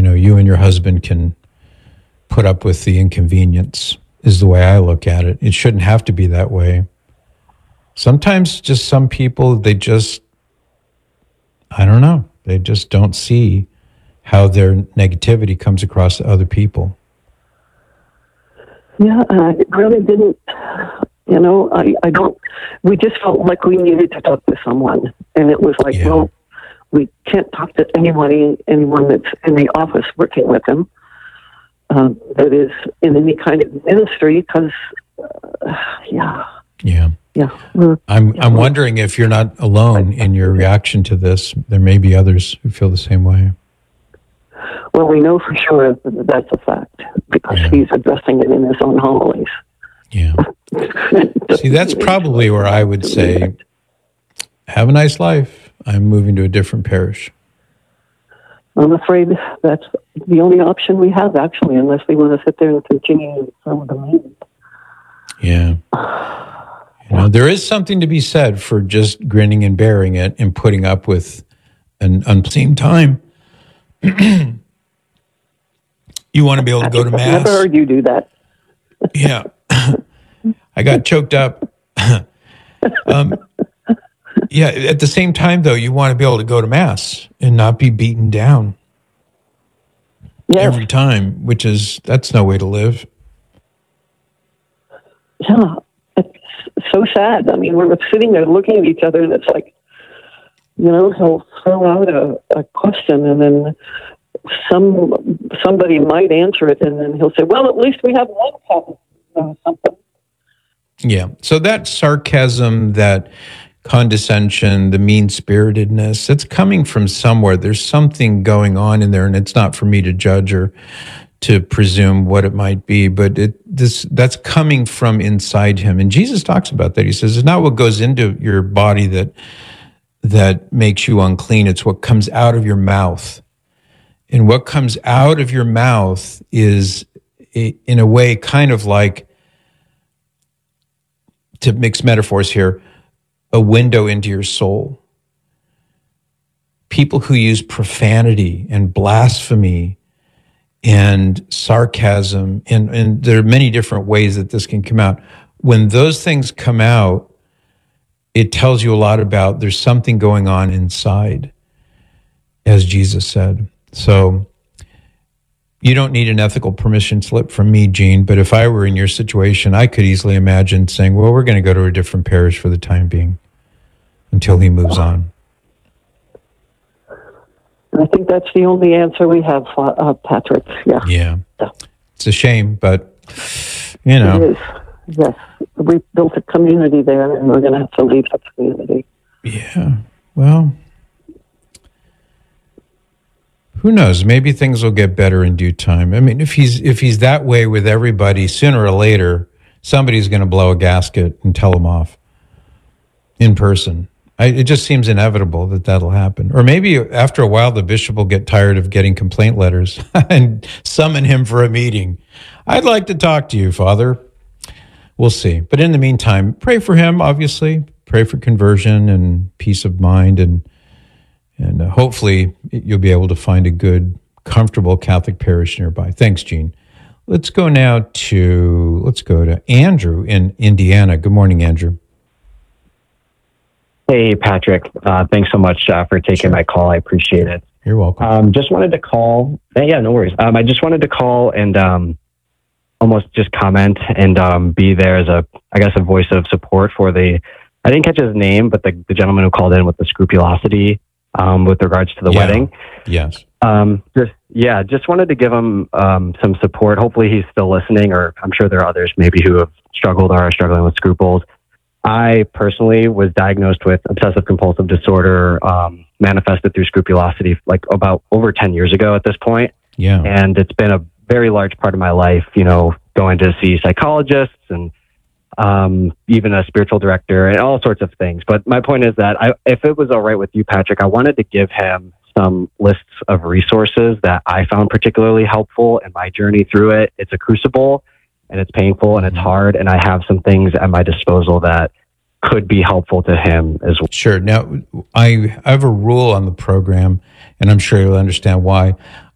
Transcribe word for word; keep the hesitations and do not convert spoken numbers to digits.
you know, you and your husband can put up with the inconvenience, is the way I look at it. It shouldn't have to be that way. Sometimes just some people, they just, I don't know, they just don't see how their negativity comes across to other people. Yeah, I really didn't, you know, I, I don't, we just felt like we needed to talk to someone. And it was like, Yeah. well, we can't talk to anybody, anyone that's in the office working with him, uh, that is in any kind of ministry, because, uh, yeah. Yeah. Yeah. I'm yeah, I'm wondering if you're not alone in your reaction to this. There may be others who feel the same way. Well, we know for sure that that's a fact, because Yeah. he's addressing it in his own homilies. Yeah. See, that's probably where I would say, have a nice life. I'm moving to a different parish. I'm afraid that's the only option we have, actually, unless we want to sit there and continue some of the meetings. Yeah. You know, there is something to be said for just grinning and bearing it and putting up with an unseen time. You want to be able to go to mass. I've never heard you do that. Yeah. I got choked up. um, yeah, at the same time, though, you want to be able to go to mass and not be beaten down Yes. every time, which is, that's no way to live. Yeah, it's so sad. I mean, we're sitting there looking at each other, and it's like, you know, he'll throw out a, a question, and then some somebody might answer it, and then he'll say, well, at least we have one topic, uh, something. Yeah. So that sarcasm, that condescension, the mean-spiritedness, it's coming from somewhere. There's something going on in there, and it's not for me to judge or to presume what it might be, but it this that's coming from inside him. And Jesus talks about that. He says, it's not what goes into your body that that makes you unclean. It's what comes out of your mouth. And what comes out of your mouth is, in a way, kind of like, to mix metaphors here, a window into your soul. People who use profanity and blasphemy and sarcasm, and, and there are many different ways that this can come out. When those things come out, it tells you a lot about there's something going on inside, as Jesus said. So you don't need an ethical permission slip from me, Gene, but if I were in your situation, I could easily imagine saying, well, we're going to go to a different parish for the time being until he moves on. I think that's the only answer we have, uh, Patrick. Yeah. Yeah. It's a shame, but, you know. It is. Yes. We've built a community there, and we're going to have to leave that community. Yeah. Well, who knows? Maybe things will get better in due time. I mean, if he's if he's that way with everybody, sooner or later, somebody's going to blow a gasket and tell him off in person. I, it just seems inevitable that that'll happen. Or maybe after a while, the bishop will get tired of getting complaint letters and summon him for a meeting. I'd like to talk to you, Father. We'll see. But in the meantime, pray for him, obviously. Pray for conversion and peace of mind. And, and uh, hopefully you'll be able to find a good, comfortable Catholic parish nearby. Thanks, Gene. Let's go now to, let's go to Andrew in Indiana. Good morning, Andrew. Hey, Patrick. Uh, thanks so much uh, for taking Sure. my call. I appreciate it. You're welcome. Um, just wanted to call. Yeah, no worries. Um, I just wanted to call and um, almost just comment and um, be there as a, I guess, a voice of support for the, I didn't catch his name, but the, the gentleman who called in with the scrupulosity um, with regards to the Yeah. wedding. Yes. Um, just, yeah, just wanted to give him um, some support. Hopefully he's still listening, or I'm sure there are others maybe who have struggled or are struggling with scruples. I personally was diagnosed with obsessive compulsive disorder, um, manifested through scrupulosity, like about over ten years ago at this point. Yeah. And it's been a very large part of my life, you know, going to see psychologists and um, even a spiritual director and all sorts of things. But my point is that I, if it was all right with you, Patrick, I wanted to give him some lists of resources that I found particularly helpful in my journey through it. It's a crucible, and it's painful and it's hard, and I have some things at my disposal that could be helpful to him as well. Sure. Now, I, I have a rule on the program, and I'm sure you'll understand why.